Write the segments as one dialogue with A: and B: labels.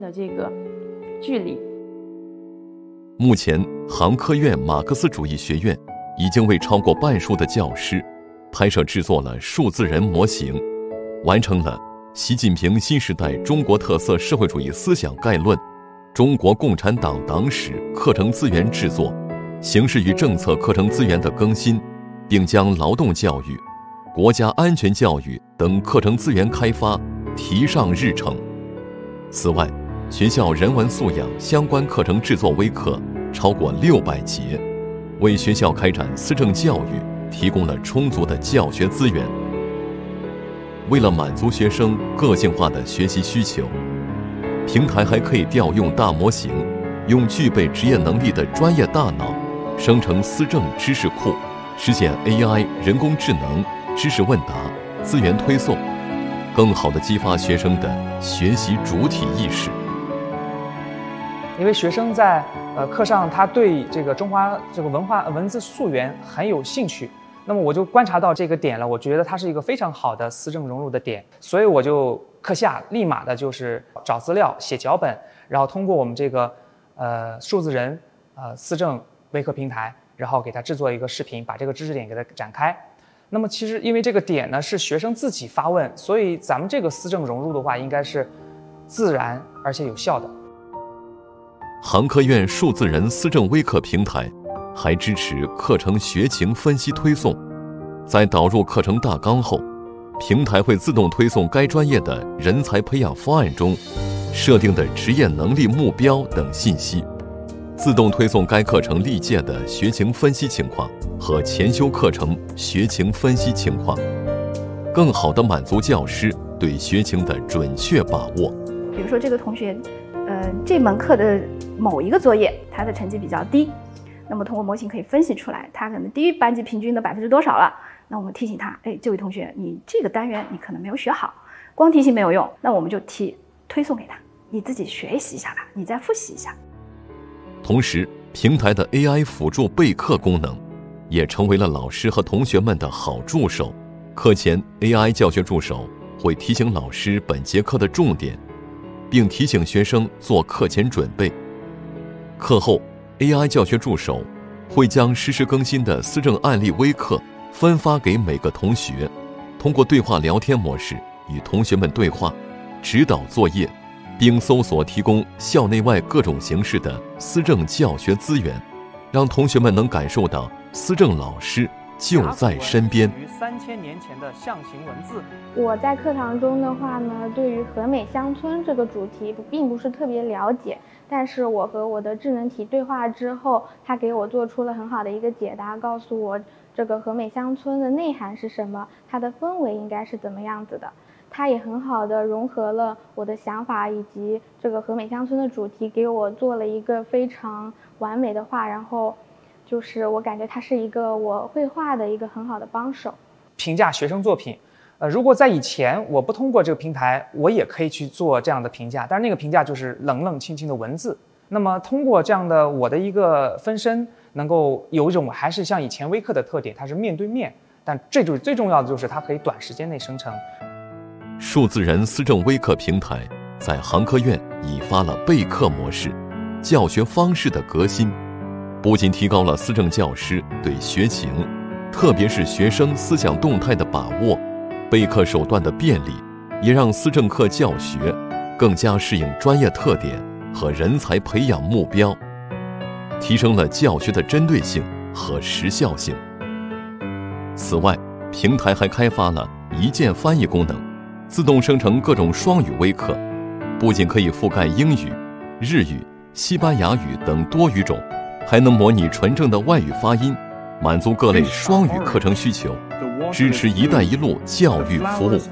A: 的这个距离。
B: 目前，杭科院马克思主义学院已经为超过半数的教师拍摄制作了数字人模型，完成了习近平新时代中国特色社会主义思想概论、中国共产党党史课程资源制作、形势与政策课程资源的更新，并将劳动教育、国家安全教育等课程资源开发提上日程。此外，学校人文素养相关课程制作微课超过600节，为学校开展思政教育提供了充足的教学资源。为了满足学生个性化的学习需求，平台还可以调用大模型，用具备职业能力的专业大脑生成思政知识库，实现 AI 人工智能知识问答、资源推送，更好地激发学生的学习主体意识。
C: 因为学生在课上他对这个中华这个文化文字溯源很有兴趣，那么我就观察到这个点了，我觉得它是一个非常好的思政融入的点，所以我就课下立马的就是找资料、写脚本，然后通过我们这个数字人思政微课平台，然后给它制作一个视频，把这个知识点给它展开。那么其实因为这个点呢是学生自己发问，所以咱们这个思政融入的话，应该是自然而且有效的。
B: 杭科院数字人思政微课平台还支持课程学情分析推送，在导入课程大纲后，平台会自动推送该专业的人才培养方案中设定的职业能力目标等信息，自动推送该课程历届的学情分析情况和前修课程学情分析情况，更好地满足教师对学情的准确把握。
D: 比如说这个同学这门课的某一个作业他的成绩比较低，那么通过模型可以分析出来他可能低于班级平均的多少了，那我们提醒他，这位同学你这个单元你可能没有学好，光提醒没有用，那我们就推送给他，你自己学习一下吧，你再复习一下。
B: 同时，平台的 AI 辅助备课功能也成为了老师和同学们的好助手。课前 AI 教学助手会提醒老师本节课的重点，并提醒学生做课前准备。课后 AI 教学助手会将实时更新的思政案例微课分发给每个同学，通过对话聊天模式与同学们对话，指导作业，并搜索提供校内外各种形式的思政教学资源，让同学们能感受到思政老师就在身边。
C: 于3000年前的象形文字。
E: 我在课堂中的话呢，对于和美乡村这个主题并不是特别了解，但是我和我的智能体对话之后，他给我做出了很好的一个解答，告诉我这个和美乡村的内涵是什么，它的氛围应该是怎么样子的。它也很好的融合了我的想法以及这个和美乡村的主题，给我做了一个非常完美的画，然后就是我感觉它是一个我绘画的一个很好的帮手。
C: 评价学生作品，如果在以前我不通过这个平台，我也可以去做这样的评价，但是那个评价就是冷冷清清的文字。那么通过这样的我的一个分身，能够有一种还是像以前微课的特点，它是面对面，但这就是最重要的，就是它可以短时间内生成。
B: 数字人思政微课平台在杭科院引发了备课模式、教学方式的革新，不仅提高了思政教师对学情，特别是学生思想动态的把握，备课手段的便利，也让思政课教学更加适应专业特点和人才培养目标，提升了教学的针对性和时效性。此外，平台还开发了一键翻译功能，自动生成各种双语微课，不仅可以覆盖英语、日语、西班牙语等多语种，还能模拟纯正的外语发音，满足各类双语课程需求，支持“一带一路”教育服务。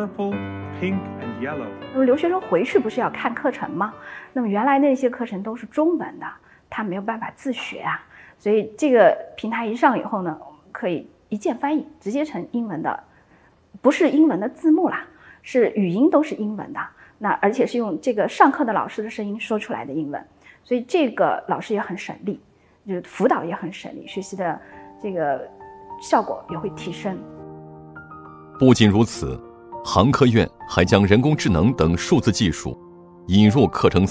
D: 那么留学生回去不是要看课程吗？那么原来那些课程都是中文的，他没有办法自学啊，所以这个平台一上以后呢，可以一键翻译，直接成英文的，不是英文的字幕啦，是语音都是英文的，那而且是用这个上课的老师的声音说出来的英文，所以这个老师也很省力，就是辅导也很省力，学习的这个效果也会提升。
B: 不仅如此，杭科院还将人工智能等数字技术引入课程